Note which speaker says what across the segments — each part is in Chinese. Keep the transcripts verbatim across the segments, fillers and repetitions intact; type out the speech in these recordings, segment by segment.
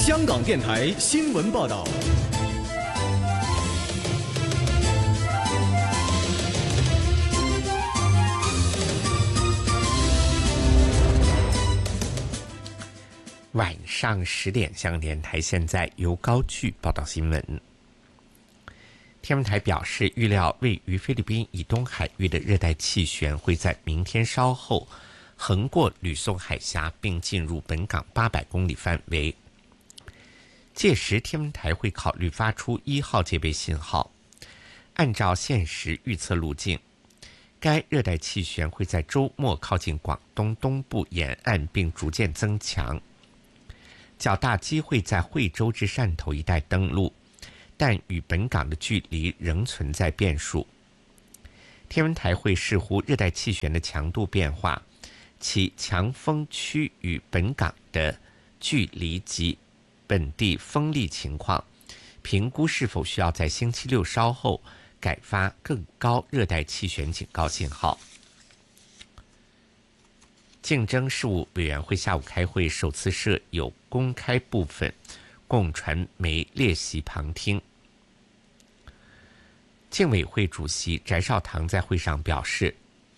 Speaker 1: 香港电台新闻报道。
Speaker 2: 晚上十点，香港电台现在由高炬报道新闻。天文台表示，预料位于菲律宾以东海域的热带气旋会在明天稍后横过吕宋海峡，并进入本港八百公里范围。届时，天文台会考虑发出一号戒备信号。按照现时预测路径，该热带气旋会在周末靠近广东东部沿岸，并逐渐增强，较大机会在惠州至汕头一带登陆，但与本港的距离仍存在变数。天文台会视乎热带气旋的强度变化、其强风区与本港的距离及本地风力情况，评估是否需要在星期六稍后改发更高热带气旋警告信号。竞争事务委员会下午开会，首次设有公开部分，供传媒列席旁听。竞委会主席翟绍唐在会上表示，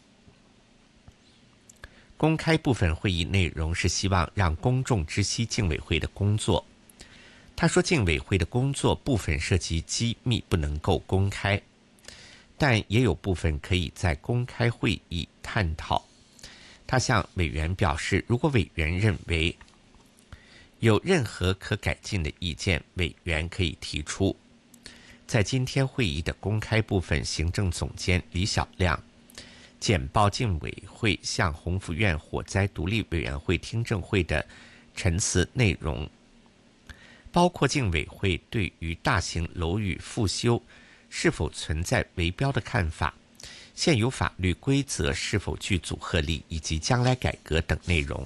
Speaker 2: 公开部分会议内容是希望让公众知悉竞委会的工作。他说，竞委会的工作部分涉及机密，不能够公开，但也有部分可以在公开会议探讨。他向委员表示，如果委员认为有任何可改进的意见，委员可以提出。在今天会议的公开部分，行政总监李小亮简报竞委会向宏福院火灾独立委员会听证会的陈词内容，包括竞委会对于大型楼宇复修是否存在围标的看法，现有法律规则是否具阻吓力，以及将来改革等内容。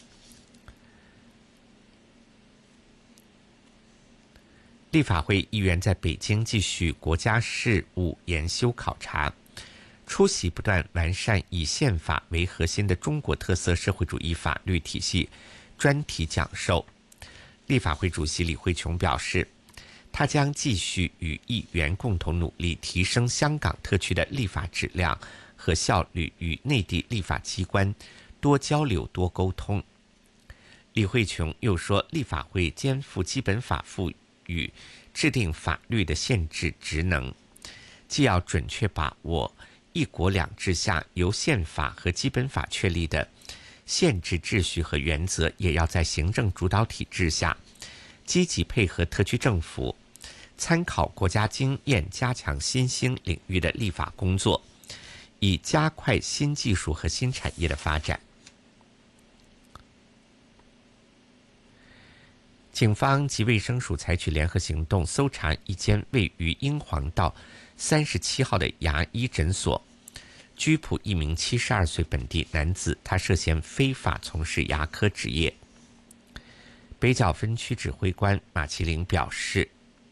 Speaker 2: 立法会议员在北京继续国家事务研修考察，出席不断完善以宪法为核心的中国特色社会主义法律体系专题讲授。立法会主席李慧琼表示，他将继续与议员共同努力，提升香港特区的立法质量和效率，与内地立法机关多交流多沟通。李慧琼又说，立法会肩负基本法赋予制定法律的限制职能，既要准确把握一国两制下由宪法和基本法确立的限制秩序和原则，也要在行政主导体制下积极配合特区政府，参考国家经验，加强新兴领域的立法工作，以加快新技术和新产业的发展。警方及卫生署采取联合行动，搜查一间位于英皇道三十七号的牙医诊所，拘捕一名七十二岁本地男子，他涉嫌非法从事牙科职业。北角分区指挥官马其林表示，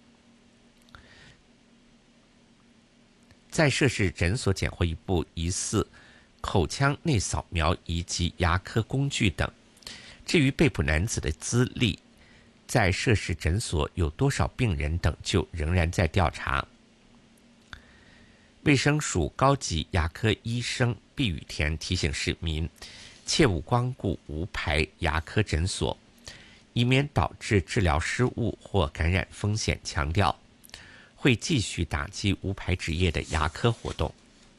Speaker 2: 在涉事诊所检获一部疑似口腔内扫描仪及牙科工具等。至于被捕男子的资历，在涉事诊所有多少病人等，就仍然在调查。卫生署高级牙科医生毕雨田提醒市民，切勿光顾无牌牙科诊所，以免导致治疗失误或感染风险，强调会继续打击无牌执业的牙科活动。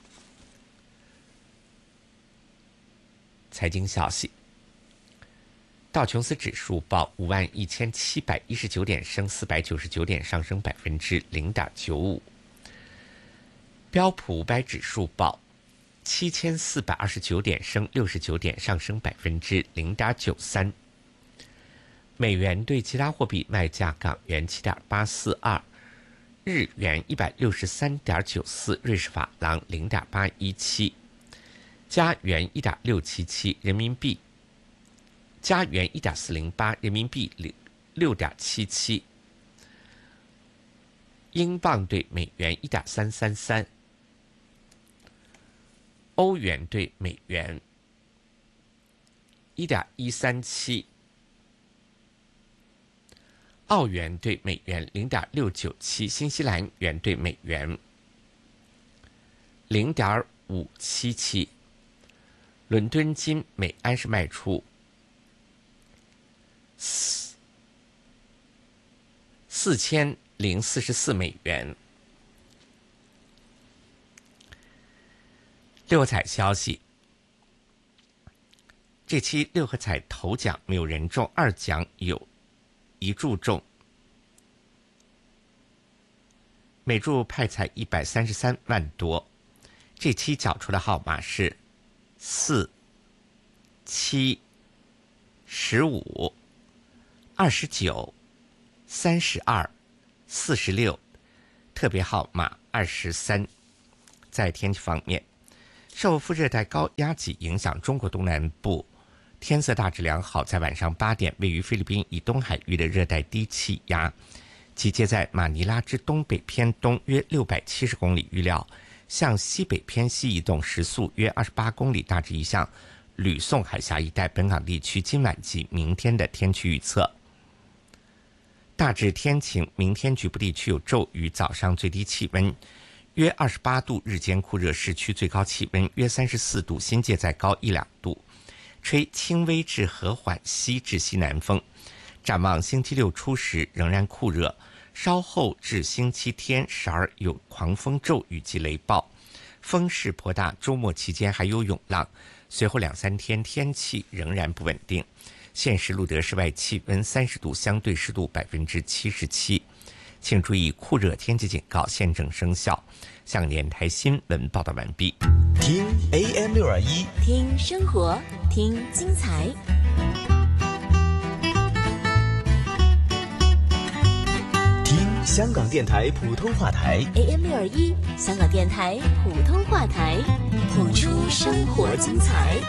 Speaker 2: 财经消息，道琼斯指数报五万一千七百一十九点，升四百九十九点，上升百分之零点九五。标普五百指数报七千四百二十九点，升六十九点，上升百分之零点九三。美元对其他货币卖价：港元七点八四二，日元一百六十三点九四，瑞士法郎零点八一七，加元一点六七七，人民币。加元一点四零八，人民币六点七七，英镑对美元一点三三三，欧元对美元一点一三七， 澳元对美元零点六九七，新西兰元对美元零点五七七。伦敦金每安士卖出四四千零四十四美元。六合彩消息，这期六合彩头奖没有人中，二奖有一注中，每注派彩一百三十三万多。这期缴出的号码是四、七、十五、二十九、三十二、四十六，特别号码二十三。在天气方面，受副热带高压脊影响，中国东南部天色大致良好。在晚上八点，位于菲律宾以东海域的热带低气压集结在马尼拉之东北偏东约六百七十公里，预料向西北偏西移动，时速约二十八公里，大致移向吕宋海峡一带。本港地区今晚及明天的天气预测：大致天晴，明天局部地区有骤雨，早上最低气温约二十八度，日间酷热，市区最高气温约三十四度，新界再高一两度，吹轻微至和缓西至西南风。展望星期六初时仍然酷热，稍后至星期天时而有狂风骤雨及雷暴，风势颇大，周末期间还有涌浪。随后两三天天气仍然不稳定。现时录得室外气温三十度，相对湿度百分之七十七。请注意酷热天气警告现正生效。向联台新闻报道完毕。
Speaker 1: 听 A M 六二一，
Speaker 3: 听生活，听精彩。
Speaker 1: 听香港电台普通话台
Speaker 3: A M 六二一，香港电台普通话台，谱出生活精彩。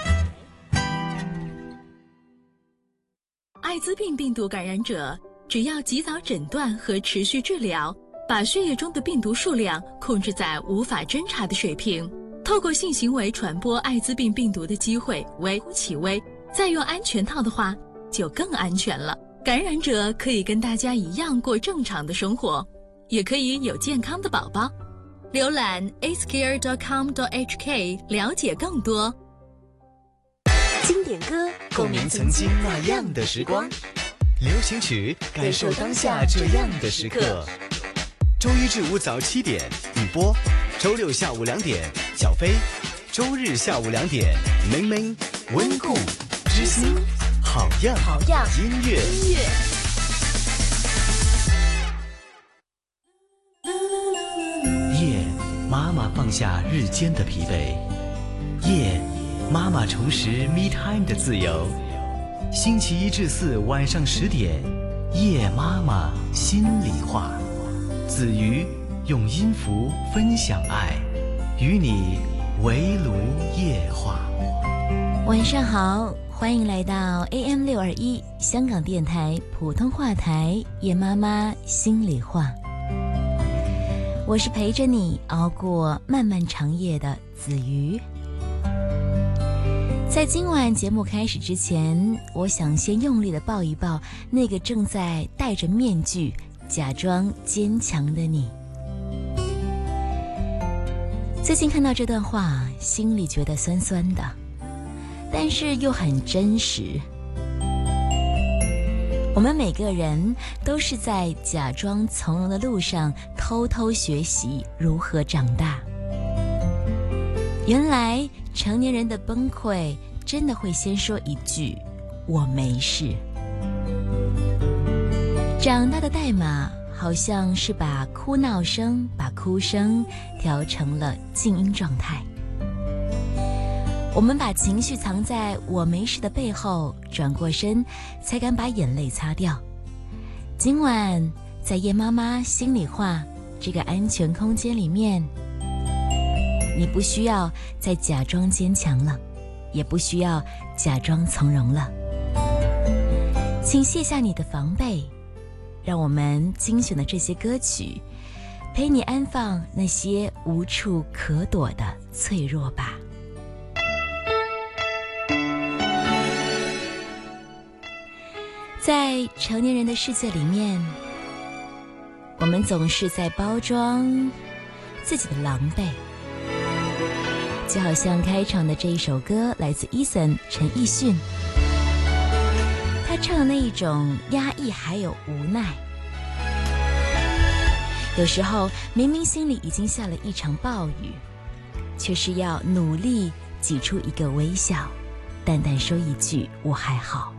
Speaker 4: 艾滋病病毒感染者只要及早诊断和持续治疗，把血液中的病毒数量控制在无法侦查的水平，透过性行为传播艾滋病病毒的机会微乎其微。再用安全套的话，就更安全了。感染者可以跟大家一样过正常的生活，也可以有健康的宝宝。浏览 a s c a r e dot com dot h k 了解更多。
Speaker 3: 经典歌，
Speaker 1: 共鸣曾经那样的时光；流行曲，感受当下这样的时刻。周一至五早七点雨波，周六下午两点小飞，周日下午两点明明温故知新，好样
Speaker 3: 好样
Speaker 1: 音乐
Speaker 3: 音乐。
Speaker 1: 夜，妈妈放下日间的疲惫；夜，妈妈重拾 me time 的自由。星期一至四晚上十点，夜妈妈心里话。子瑜用音符分享爱，与你围炉夜话。
Speaker 3: 晚上好，欢迎来到 A M 六二一香港电台普通话台夜妈妈心里话。我是陪着你熬过漫漫长夜的子瑜。在今晚节目开始之前，我想先用力地抱一抱那个正在戴着面具假装坚强的你。最近看到这段话，心里觉得酸酸的，但是又很真实。我们每个人都是在假装从容的路上偷偷学习如何长大。原来成年人的崩溃真的会先说一句我没事。长大的代码好像是把哭闹声把哭声调成了静音状态。我们把情绪藏在我没事的背后，转过身才敢把眼泪擦掉。今晚在夜妈妈心里话这个安全空间里面，你不需要再假装坚强了，也不需要假装从容了。请卸下你的防备，让我们精选的这些歌曲陪你安放那些无处可躲的脆弱吧。 在成年人的世界里面，我们总是在包装自己的狼狈，就好像开场的这一首歌来自 Eason 陈奕迅，他唱的那一种压抑还有无奈。有时候明明心里已经下了一场暴雨，却是要努力挤出一个微笑，淡淡说一句我还好。